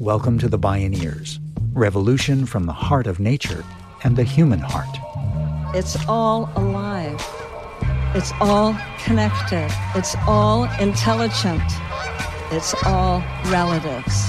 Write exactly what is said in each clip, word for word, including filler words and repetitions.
Welcome to the Bioneers, revolution from the heart of nature and the human heart. It's all alive. It's all connected. It's all intelligent. It's all relatives.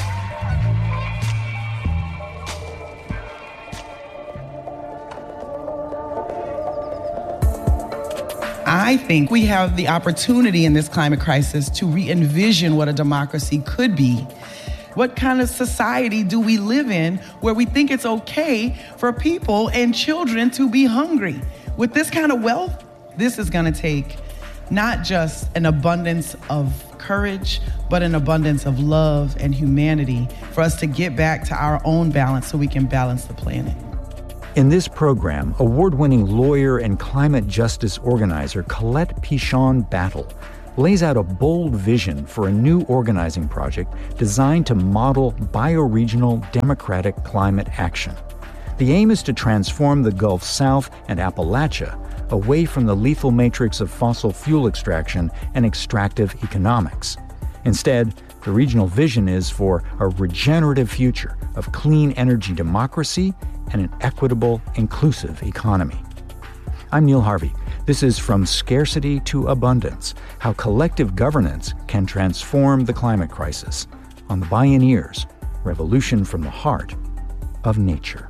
I think we have the opportunity in this climate crisis to re-envision what a democracy could be. What kind of society do we live in where we think it's okay for people and children to be hungry? With this kind of wealth, this is going to take not just an abundance of courage, but an abundance of love and humanity for us to get back to our own balance so we can balance the planet. In this program, award-winning lawyer and climate justice organizer Colette Pichon Battle lays out a bold vision for a new organizing project designed to model bioregional democratic climate action. The aim is to transform the Gulf South and Appalachia away from the lethal matrix of fossil fuel extraction and extractive economics. Instead, the regional vision is for a regenerative future of clean energy democracy and an equitable, inclusive economy. I'm Neil Harvey. This is From Scarcity to Abundance, how collective governance can transform the climate crisis on the Bioneers, revolution from the heart of nature.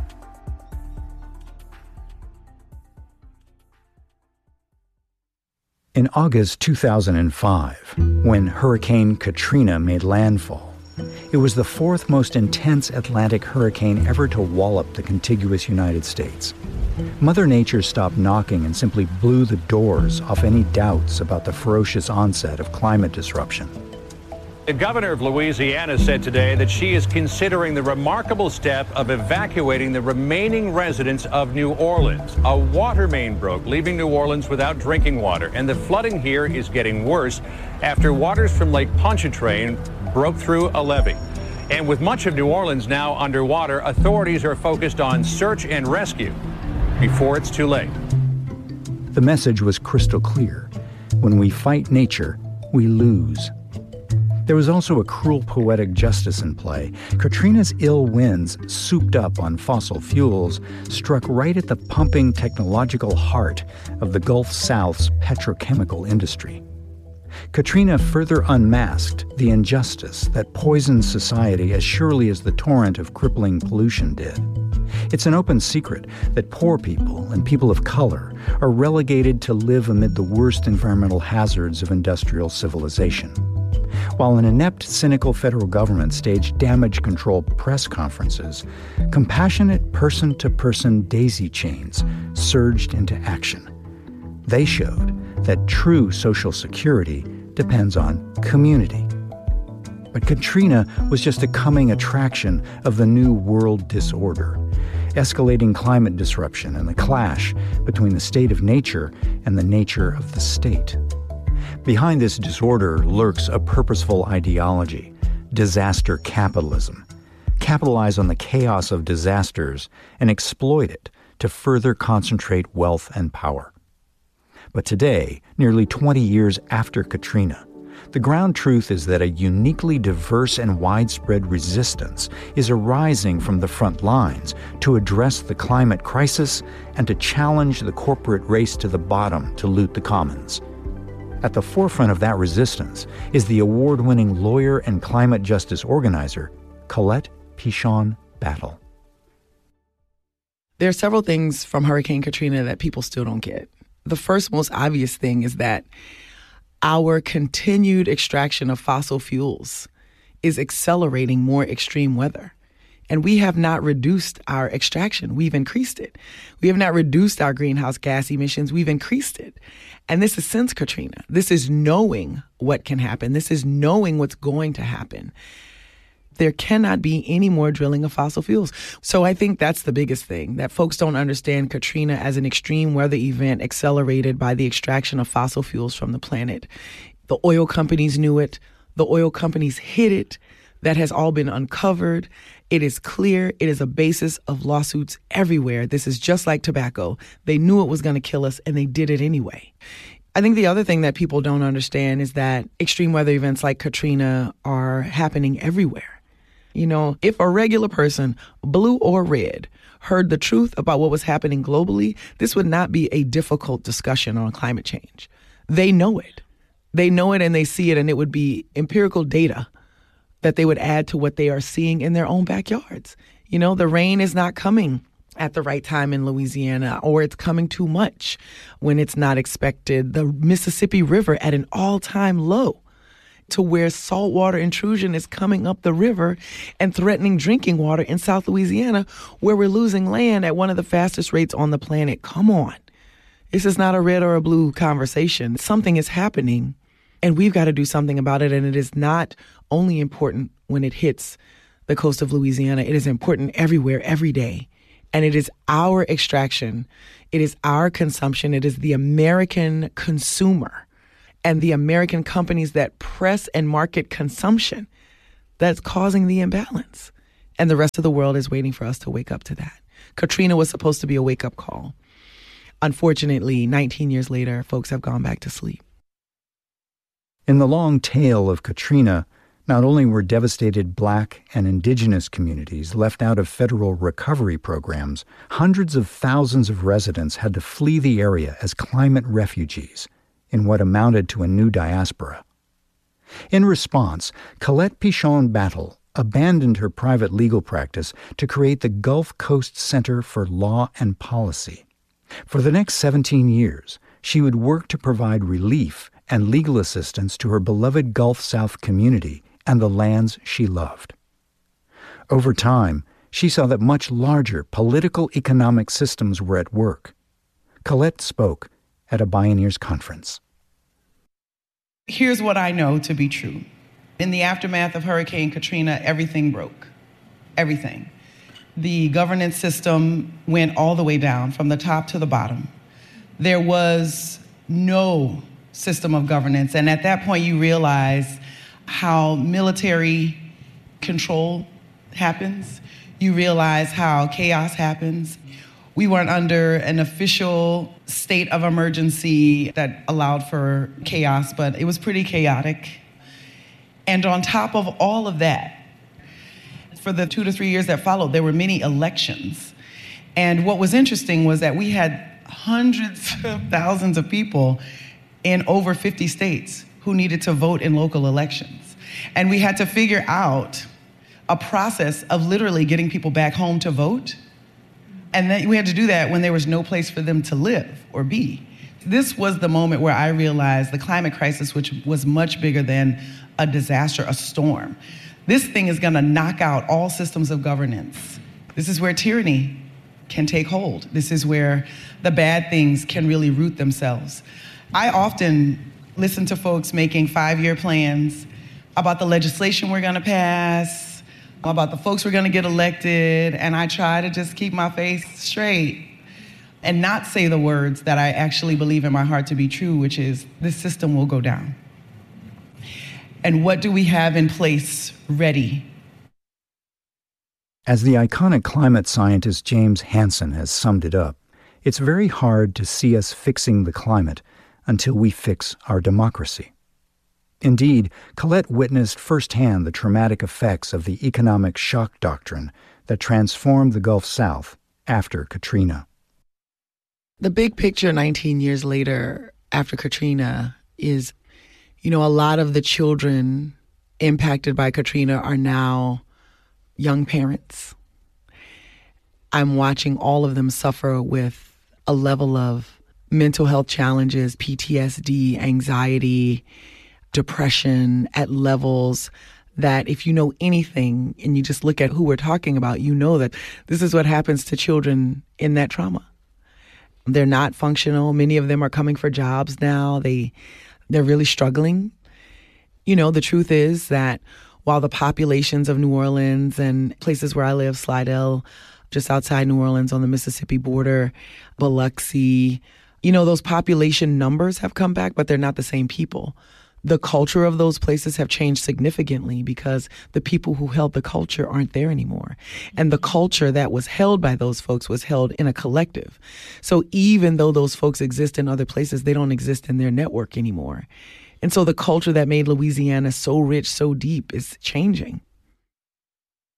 In August two thousand five, when Hurricane Katrina made landfall, it was the fourth most intense Atlantic hurricane ever to wallop the contiguous United States. Mother Nature stopped knocking and simply blew the doors off any doubts about the ferocious onset of climate disruption. The governor of Louisiana said today that she is considering the remarkable step of evacuating the remaining residents of New Orleans. A water main broke, leaving New Orleans without drinking water, and the flooding here is getting worse after waters from Lake Pontchartrain broke through a levee. And with much of New Orleans now underwater, authorities are focused on search and rescue before it's too late. The message was crystal clear. When we fight nature, we lose. There was also a cruel poetic justice in play. Katrina's ill winds, souped up on fossil fuels, struck right at the pumping technological heart of the Gulf South's petrochemical industry. Katrina further unmasked the injustice that poisoned society as surely as the torrent of crippling pollution did. It's an open secret that poor people and people of color are relegated to live amid the worst environmental hazards of industrial civilization. While an inept, cynical federal government staged damage control press conferences, compassionate person-to-person daisy chains surged into action. They showed that true social security depends on community. But Katrina was just a coming attraction of the new world disorder, escalating climate disruption and the clash between the state of nature and the nature of the state. Behind this disorder lurks a purposeful ideology, disaster capitalism. Capitalize on the chaos of disasters and exploit it to further concentrate wealth and power. But today, nearly twenty years after Katrina, the ground truth is that a uniquely diverse and widespread resistance is arising from the front lines to address the climate crisis and to challenge the corporate race to the bottom to loot the commons. At the forefront of that resistance is the award-winning lawyer and climate justice organizer, Colette Pichon Battle. There are several things from Hurricane Katrina that people still don't get. The first most obvious thing is that our continued extraction of fossil fuels is accelerating more extreme weather. And we have not reduced our extraction. We've increased it. We have not reduced our greenhouse gas emissions. We've increased it. And this is since Katrina. This is knowing what can happen. This is knowing what's going to happen. There cannot be any more drilling of fossil fuels. So I think that's the biggest thing, that folks don't understand Katrina as an extreme weather event accelerated by the extraction of fossil fuels from the planet. The oil companies knew it. The oil companies hid it. That has all been uncovered. It is clear. It is a basis of lawsuits everywhere. This is just like tobacco. They knew it was going to kill us, and they did it anyway. I think the other thing that people don't understand is that extreme weather events like Katrina are happening everywhere. You know, if a regular person, blue or red, heard the truth about what was happening globally, this would not be a difficult discussion on climate change. They know it. They know it and they see it, and it would be empirical data that they would add to what they are seeing in their own backyards. You know, the rain is not coming at the right time in Louisiana, or it's coming too much when it's not expected. The Mississippi River at an all-time low, to where saltwater intrusion is coming up the river and threatening drinking water in South Louisiana, where we're losing land at one of the fastest rates on the planet. Come on. This is not a red or a blue conversation. Something is happening, and we've got to do something about it. And it is not only important when it hits the coast of Louisiana. It is important everywhere, every day. And it is our extraction. It is our consumption. It is the American consumer and the American companies that press and market consumption that's causing the imbalance. And the rest of the world is waiting for us to wake up to that. Katrina was supposed to be a wake-up call. Unfortunately, nineteen years later, folks have gone back to sleep. In the long tail of Katrina, not only were devastated Black and Indigenous communities left out of federal recovery programs, hundreds of thousands of residents had to flee the area as climate refugees in what amounted to a new diaspora. In response, Colette Pichon Battle abandoned her private legal practice to create the Gulf Coast Center for Law and Policy. For the next seventeen years, she would work to provide relief and legal assistance to her beloved Gulf South community and the lands she loved. Over time, she saw that much larger political economic systems were at work. Colette spoke at a Bioneers conference. Here's what I know to be true. In the aftermath of Hurricane Katrina, everything broke. Everything. The governance system went all the way down, from the top to the bottom. There was no system of governance, and at that point you realize how military control happens. You realize how chaos happens. We weren't under an official state of emergency that allowed for chaos, but it was pretty chaotic. And on top of all of that, for the two to three years that followed, there were many elections. And what was interesting was that we had hundreds of thousands of people in over fifty states who needed to vote in local elections. And we had to figure out a process of literally getting people back home to vote. And then we had to do that when there was no place for them to live or be. This was the moment where I realized the climate crisis, which was much bigger than a disaster, a storm. This thing is gonna knock out all systems of governance. This is where tyranny can take hold. This is where the bad things can really root themselves. I often listen to folks making five-year plans about the legislation we're gonna pass, about the folks we're gonna get elected, and I try to just keep my face straight and not say the words that I actually believe in my heart to be true, which is this system will go down. And what do we have in place ready? As the iconic climate scientist James Hansen has summed it up, it's very hard to see us fixing the climate until we fix our democracy. Indeed, Colette witnessed firsthand the traumatic effects of the economic shock doctrine that transformed the Gulf South after Katrina. The big picture nineteen years later, after Katrina, is, you know, a lot of the children impacted by Katrina are now young parents. I'm watching all of them suffer with a level of mental health challenges, P T S D, anxiety, depression at levels that if you know anything and you just look at who we're talking about, you know that this is what happens to children in that trauma. They're not functional. Many of them are coming for jobs now. They, they're really struggling. You know, the truth is that while the populations of New Orleans and places where I live, Slidell, just outside New Orleans on the Mississippi border, Biloxi, you know, those population numbers have come back, but they're not the same people. The culture of those places have changed significantly because the people who held the culture aren't there anymore. And the culture that was held by those folks was held in a collective. So even though those folks exist in other places, they don't exist in their network anymore. And so the culture that made Louisiana so rich, so deep is changing.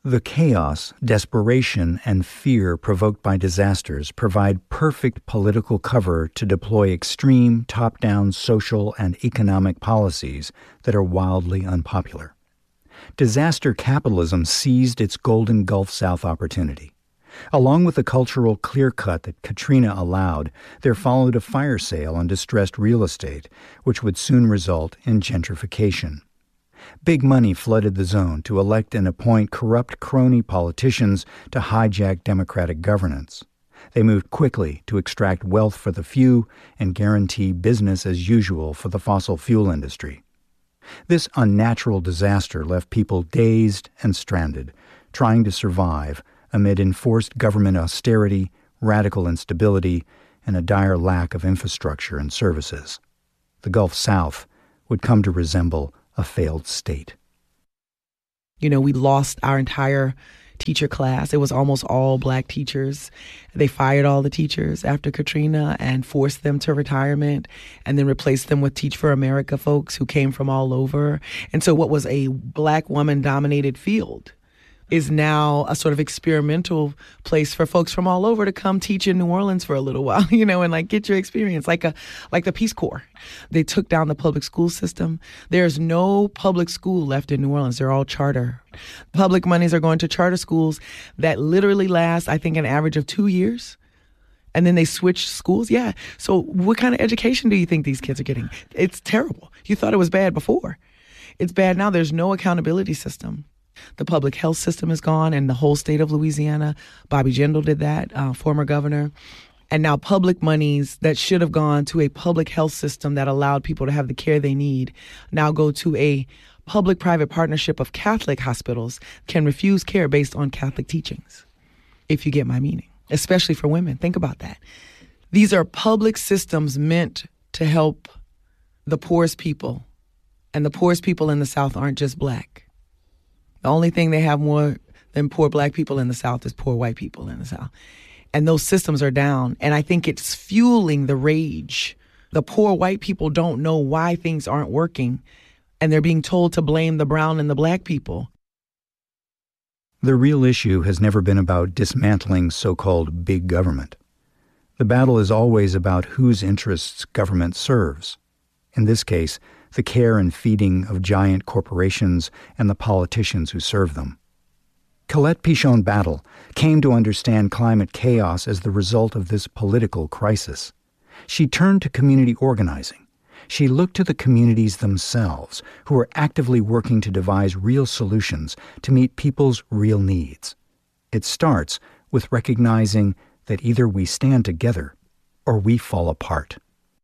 The chaos, desperation, and fear provoked by disasters provide perfect political cover to deploy extreme top-down social and economic policies that are wildly unpopular. Disaster capitalism seized its Golden Gulf South opportunity. Along with the cultural clear-cut that Katrina allowed, there followed a fire sale on distressed real estate, which would soon result in gentrification. Big money flooded the zone to elect and appoint corrupt crony politicians to hijack democratic governance. They moved quickly to extract wealth for the few and guarantee business as usual for the fossil fuel industry. This unnatural disaster left people dazed and stranded, trying to survive amid enforced government austerity, radical instability, and a dire lack of infrastructure and services. The Gulf South would come to resemble a failed state. You know, we lost our entire teacher class. It was almost all black teachers. They fired all the teachers after Katrina and forced them to retirement and then replaced them with Teach for America folks who came from all over. And so what was a black woman-dominated field is now a sort of experimental place for folks from all over to come teach in New Orleans for a little while, you know, and like get your experience, like a like the Peace Corps. They took down the public school system. There's no public school left in New Orleans. They're all charter. Public monies are going to charter schools that literally last, I think, an average of two years. And then they switch schools. Yeah. So what kind of education do you think these kids are getting? It's terrible. You thought it was bad before. It's bad now. There's no accountability system. The public health system is gone in the whole state of Louisiana. Bobby Jindal did that, uh, former governor. And now public monies that should have gone to a public health system that allowed people to have the care they need now go to a public-private partnership of Catholic hospitals can refuse care based on Catholic teachings, if you get my meaning, especially for women. Think about that. These are public systems meant to help the poorest people, and the poorest people in the South aren't just black. The only thing they have more than poor black people in the South is poor white people in the South. And those systems are down. And I think it's fueling the rage. The poor white people don't know why things aren't working, and they're being told to blame the brown and the black people. The real issue has never been about dismantling so-called big government. The battle is always about whose interests government serves. In this case, the care and feeding of giant corporations and the politicians who serve them. Colette Pichon Battle came to understand climate chaos as the result of this political crisis. She turned to community organizing. She looked to the communities themselves, who are actively working to devise real solutions to meet people's real needs. It starts with recognizing that either we stand together or we fall apart.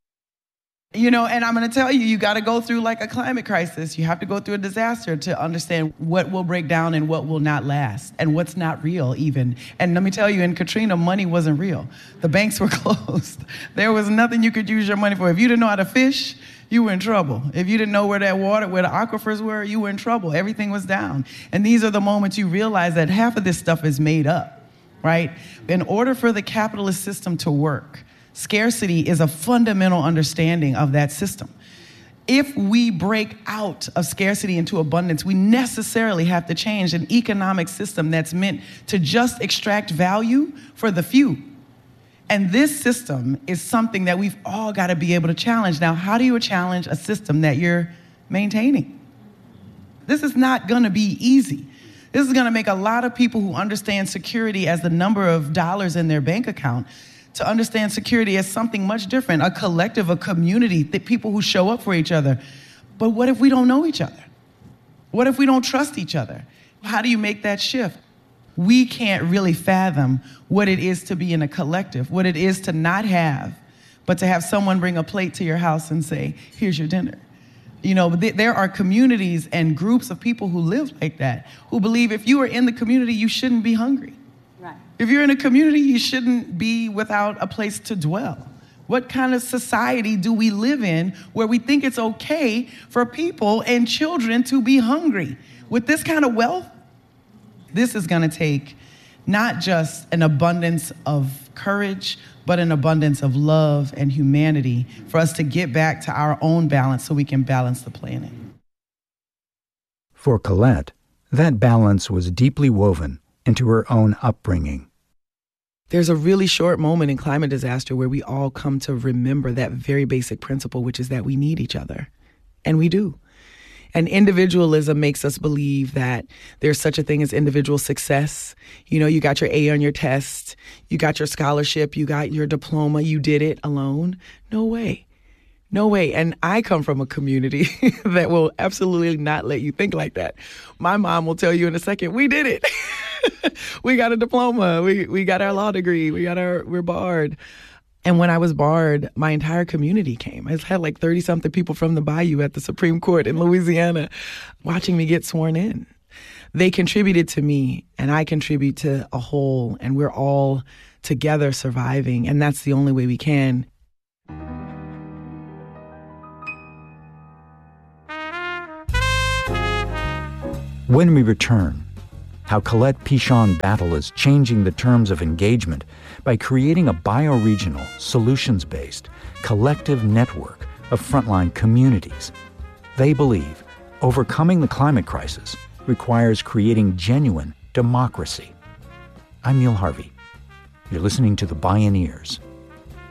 You know, and I'm going to tell you, you got to go through like a climate crisis. You have to go through a disaster to understand what will break down and what will not last and what's not real even. And let me tell you, in Katrina, money wasn't real. The banks were closed. There was nothing you could use your money for. If you didn't know how to fish, you were in trouble. If you didn't know where that water, where the aquifers were, you were in trouble. Everything was down. And these are the moments you realize that half of this stuff is made up, right? In order for the capitalist system to work, scarcity is a fundamental understanding of that system. If we break out of scarcity into abundance, we necessarily have to change an economic system that's meant to just extract value for the few. And this system is something that we've all got to be able to challenge. Now, how do you challenge a system that you're maintaining? This is not going to be easy. This is going to make a lot of people who understand security as the number of dollars in their bank account to understand security as something much different, a collective, a community, the people who show up for each other. But what if we don't know each other? What if we don't trust each other? How do you make that shift? We can't really fathom what it is to be in a collective, what it is to not have, but to have someone bring a plate to your house and say, here's your dinner. You know, there are communities and groups of people who live like that, who believe if you are in the community, you shouldn't be hungry. Right. If you're in a community, you shouldn't be without a place to dwell. What kind of society do we live in where we think it's okay for people and children to be hungry? With this kind of wealth, this is going to take not just an abundance of courage, but an abundance of love and humanity for us to get back to our own balance so we can balance the planet. For Colette, That balance was deeply woven into her own upbringing. There's a really short moment in climate disaster where we all come to remember that very basic principle, which is that we need each other. And we do. And individualism makes us believe that there's such a thing as individual success. You know, you got your A on your test, you got your scholarship, you got your diploma, you did it alone. No way. No way. And I come from a community that will absolutely not let you think like that. My mom will tell you in a second, we did it. We got a diploma. We we got our law degree. We got our, we're barred. And when I was barred, my entire community came. I had like thirty-something people from the Bayou at the Supreme Court in Louisiana watching me get sworn in. They contributed to me, and I contribute to a whole, and we're all together surviving, and that's the only way we can. When we return, how Colette Pichon Battle is changing the terms of engagement by creating a bioregional, solutions-based, collective network of frontline communities. They believe overcoming the climate crisis requires creating genuine democracy. I'm Neil Harvey. You're listening to The Bioneers.